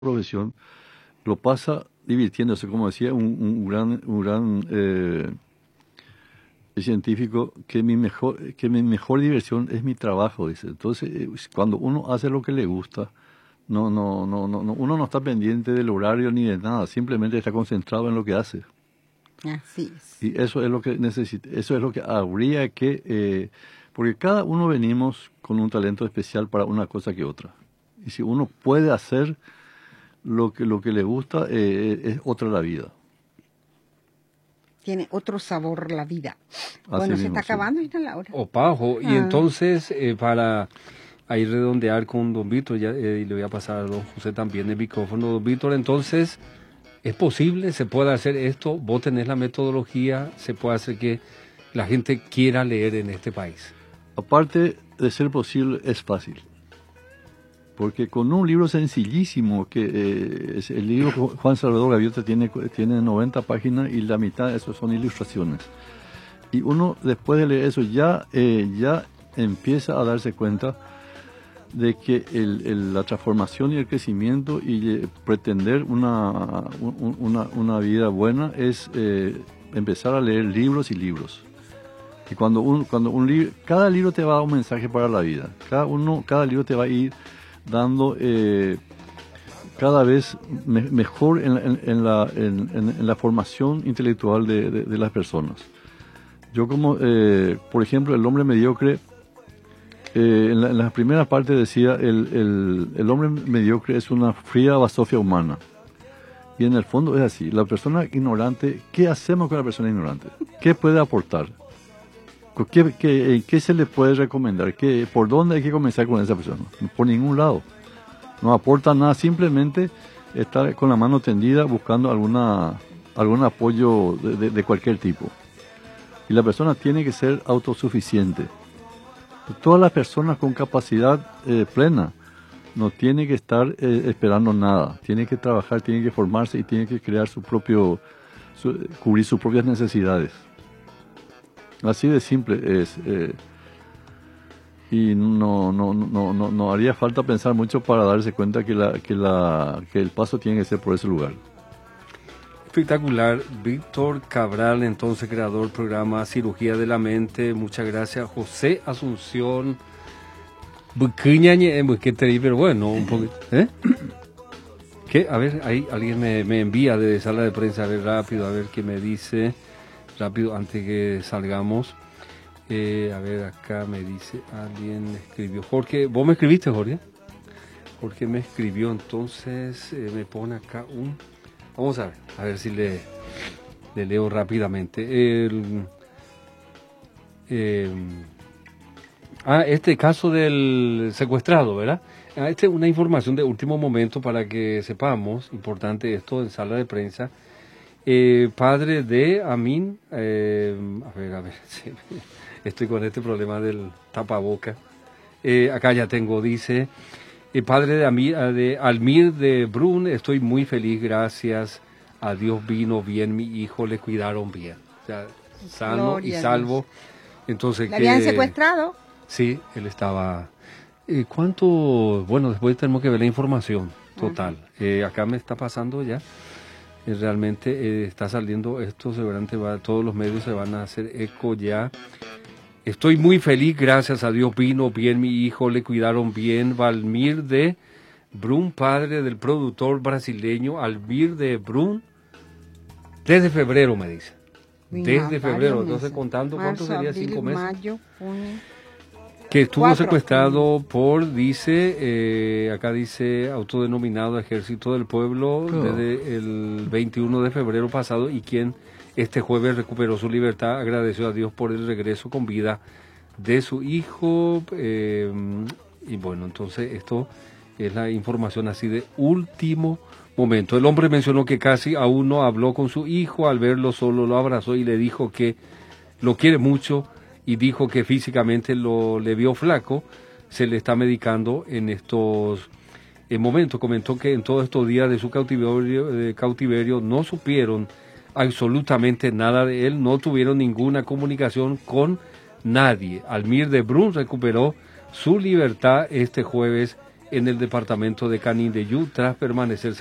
profesión, lo pasa divirtiéndose, como decía un gran científico, que mi mejor diversión es mi trabajo, dice. Entonces, cuando uno hace lo que le gusta, uno no está pendiente del horario ni de nada, simplemente está concentrado en lo que hace. Así es. Y eso es lo que necesita, eso es lo que habría que, porque cada uno venimos con un talento especial para una cosa que otra. Y si uno puede hacer lo que le gusta, es otra la vida. Tiene otro sabor la vida. Así bueno, mismo, se está sí. acabando ya la hora. Opajo. Y entonces, para ahí redondear con don Víctor, y le voy a pasar a don José también el micrófono. Don Víctor, entonces, ¿es posible? ¿Se puede hacer esto? ¿Vos tenés la metodología? ¿Se puede hacer que la gente quiera leer en este país? Aparte de ser posible, es fácil. Porque con un libro sencillísimo, que es el libro Juan Salvador Gaviota tiene 90 páginas y la mitad de eso son ilustraciones. Y uno, después de leer eso, ya empieza a darse cuenta de que la transformación y el crecimiento y pretender una vida buena es empezar a leer libros y libros. Y cuando un libro, cada libro te va a dar un mensaje para la vida. Cada libro te va a ir dando cada vez mejor en la formación intelectual de las personas. Yo por ejemplo, El hombre mediocre, en la primera parte decía, el hombre mediocre es una fría basofia humana. Y en el fondo es así. La persona ignorante, ¿qué hacemos con la persona ignorante? ¿Qué puede aportar? ¿Qué se le puede recomendar? ¿Por dónde hay que comenzar con esa persona? Por ningún lado. No aporta nada, simplemente está con la mano tendida buscando algún apoyo de cualquier tipo. Y la persona tiene que ser autosuficiente. Todas las personas con capacidad plena no tienen que estar esperando nada. Tienen que trabajar, tienen que formarse y tienen que crear cubrir sus propias necesidades. Así de simple es. Y no haría falta pensar mucho para darse cuenta que el paso tiene que ser por ese lugar. Espectacular. Víctor Cabral, entonces creador del programa Cirugía de la Mente. Muchas gracias. José Asunción. Qué terrible, pero bueno, un poquito. ¿Qué? A ver, ahí alguien me envía de sala de prensa, a ver rápido, a ver qué me dice. Rápido, antes que salgamos. A ver, acá me dice, alguien escribió. Jorge, ¿vos me escribiste, Jorge? Jorge me escribió, entonces me pone acá Vamos a ver si le leo rápidamente. Este caso del secuestrado, ¿verdad? Esta es una información de último momento para que sepamos, importante esto en sala de prensa. Padre de Amin, a ver, sí, estoy con este problema del tapaboca. Acá ya tengo, dice, padre de Almir de Brun, estoy muy feliz, gracias a Dios vino bien mi hijo, le cuidaron bien, o sea, sano Gloria y salvo. Entonces, ¿le habían secuestrado? Sí, él estaba. ¿Cuánto? Bueno, después tenemos que ver la información total. Acá me está pasando ya. Realmente está saliendo esto, seguramente todos los medios se van a hacer eco ya. Estoy muy feliz, gracias a Dios vino bien mi hijo, le cuidaron bien. Valmir de Brun, padre del productor brasileño Almir de Brun, desde febrero me dice. Desde febrero, entonces contando cuánto sería, 5 meses. Mayo, junio. Que estuvo secuestrado por, dice, acá dice, autodenominado Ejército del Pueblo, desde el 21 de febrero pasado, y quien este jueves recuperó su libertad, agradeció a Dios por el regreso con vida de su hijo. Y bueno, entonces esto es la información así de último momento. El hombre mencionó que casi aún no habló con su hijo, al verlo solo lo abrazó y le dijo que lo quiere mucho, y dijo que físicamente le vio flaco, se le está medicando en estos momentos. Comentó que en todos estos días de su cautiverio no supieron absolutamente nada de él, no tuvieron ninguna comunicación con nadie. Almir de Brun recuperó su libertad este jueves en el departamento de Canindeyú tras permanecer